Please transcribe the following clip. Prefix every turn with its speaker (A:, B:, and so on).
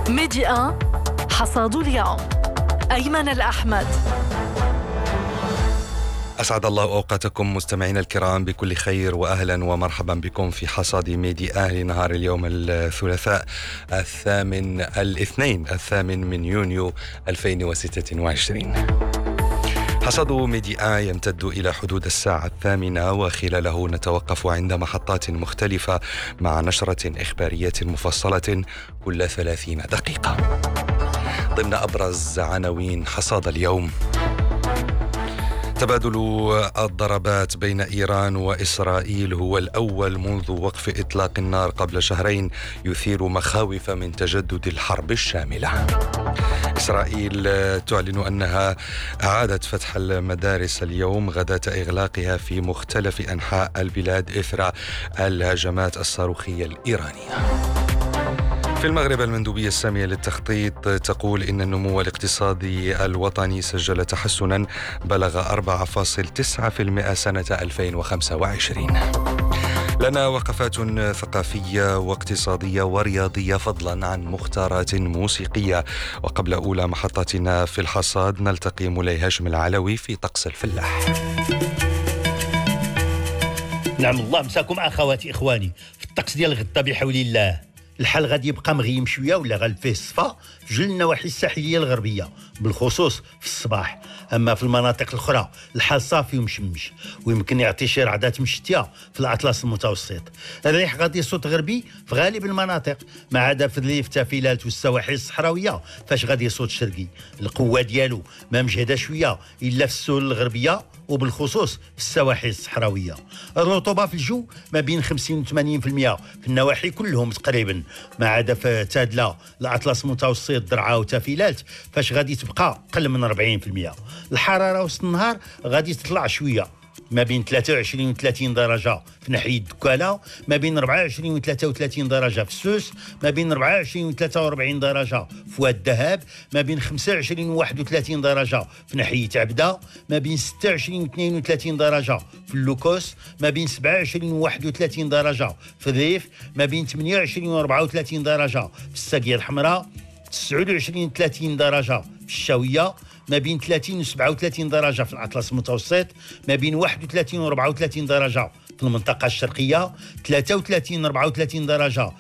A: ميدي 1 حصاد اليوم. أيمن الأحمد.
B: أسعد الله أوقاتكم مستمعينا الكرام بكل خير، وأهلا ومرحبا بكم في حصاد ميدي أهل نهار اليوم الثلاثاء الاثنين الثامن من يونيو 2026. حصاد ميدي يمتد إلى حدود الساعة 8، وخلاله نتوقف عند محطات مختلفة مع نشرة إخبارية مفصلة كل 30 دقيقة. ضمن أبرز عناوين حصاد اليوم: تبادل الضربات بين إيران وإسرائيل هو الأول منذ وقف إطلاق النار قبل شهرين، يثير مخاوف من تجدد الحرب الشاملة. إسرائيل تعلن أنها أعادت فتح المدارس اليوم غداة إغلاقها في مختلف أنحاء البلاد إثر الهجمات الصاروخية الإيرانية. في المغرب، المندوبية السامية للتخطيط تقول إن النمو الاقتصادي الوطني سجل تحسنا بلغ 4.9% سنة 2025. لنا وقفات ثقافية واقتصادية ورياضية فضلا عن مختارات موسيقية. وقبل أولى محطتنا في الحصاد نلتقي مولاي هاشم العلوي في طقس الفلاح.
C: نعم الله مساكم أخواتي إخواني في الطقس ديال غدا بحول الله. الحال غادي يبقى مغيم شويه ولا غالب فيه الصفا في جل النواحي الساحليه الغربيه بالخصوص في الصباح. اما في المناطق الاخرى الحال صافي ومشمش، ويمكن يعطي شي رعدات مشتيه في الاطلس المتوسط. الريح غادي يصوت غربي في غالب المناطق، ما عدا في ذي التافلات والسواحل الصحراويه فاش غادي يصوت شرقي. القوه ديالو ما مجهده شويه الا في السهول الغربيه وبالخصوص في السواحل الصحراويه. الرطوبه في الجو ما بين 50 و 80% في النواحي كلهم تقريبا، ما عدا في تادله الاطلس المتوسط درعا وتافيلات فاش غادي تبقى قل من 40%. الحراره وسط النهار غادي تطلع شويه ما بين 23 و 30 درجة في ناحية دكالة، ما بين 24 و 33 درجة في سوس، ما بين 24 و 43 درجة في واد الذهب، ما بين 25 و 31 درجة في ناحية عبدة، ما بين 26 و 32 درجة في اللوكوس، ما بين 27 و 31 درجة في ضيف، ما بين 28 و 34 درجة في الساقية الحمراء، 29 و 30 درجة في الشاوية، ما بين 30 و 37 درجة في الأطلس المتوسط، ما بين 31 و 34 درجة في المنطقة الشرقية، 33 و 34 درجة